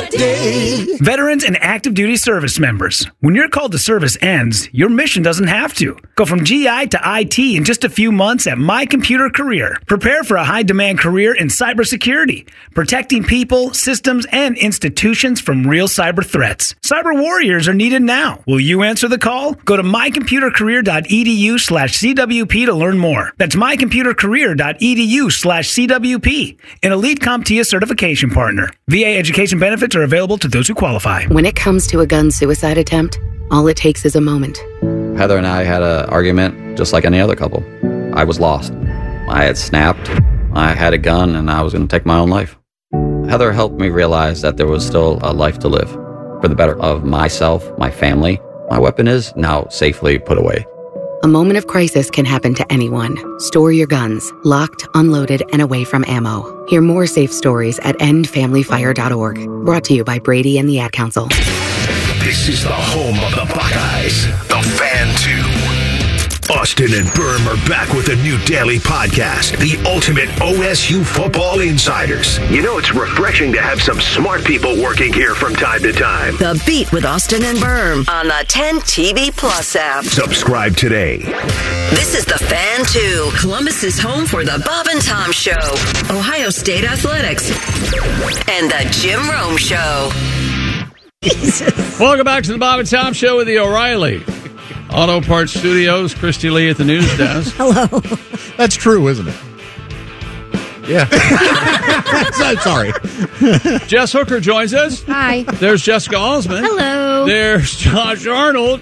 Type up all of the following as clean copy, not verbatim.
day. Veterans and active duty service members. When your call to service ends, your mission doesn't have to. Go from GI to IT in just a few months at My Computer Career. Prepare for a high-demand career in cybersecurity, protecting people, systems, and institutions from real cyber threats. Cyber warriors are needed now. Will you answer the call? Go to mycomputercareer.edu/CWP to learn more. That's mycomputercareer.edu/CWP, an elite CompTIA certification partner. VA education benefits are available to those who qualify. When it comes to a gun suicide attempt, all it takes is a moment. Heather and I had an argument just like any other couple. I was lost. I had snapped. I had a gun and I was going to take my own life. Heather helped me realize that there was still a life to live for the better of myself, my family. My weapon is now safely put away. A moment of crisis can happen to anyone. Store your guns, locked, unloaded, and away from ammo. Hear more safe stories at endfamilyfire.org. Brought to you by Brady and the Ad Council. This is the home of the Buckeyes, the Fan 2. Austin and Berm are back with a new daily podcast, the ultimate OSU football insiders. You know, it's refreshing to have some smart people working here from time to time. The Beat with Austin and Berm on the 10 TV Plus app. Subscribe today. This is the Fan 2, Columbus's home for the Bob and Tom Show, Ohio State Athletics, and the Jim Rome Show. Welcome back to the Bob and Tom Show with the O'Reilly Auto Parts Studios. Christy Lee at the news desk. Hello. That's true, isn't it? Yeah. Sorry. Jess Hooker joins us. Hi. There's Jessica Alsman. Hello. There's Josh Arnold.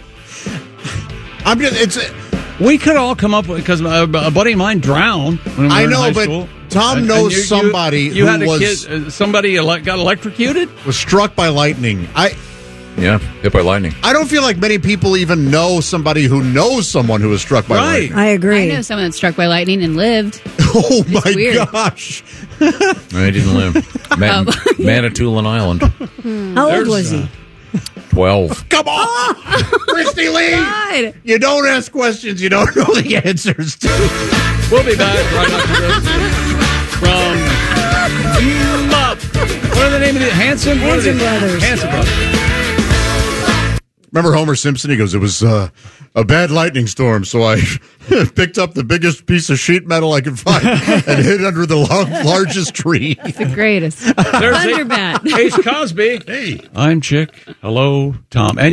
We could all come up with, because a buddy of mine drowned when we were in high school. Tom knows somebody who somebody got electrocuted? Was struck by lightning. Yeah, hit by lightning. I don't feel like many people even know somebody who knows someone who was struck by lightning. I agree. I know someone that's struck by lightning and lived. Oh, my weird. gosh. No, he didn't live. Manitoulin Island. How old was he? 12. Come on! Christy Lee! God. You don't ask questions you don't know the answers to. We'll be back right after this from what are the name of the Hanson Brothers. Hanson Brothers. Remember Homer Simpson? He goes, it was a bad lightning storm, so I picked up the biggest piece of sheet metal I could find and hid under the largest tree. It's the greatest. There's Thunderbat. Ace Cosby. Hey. I'm Chick. Hello, Tom. And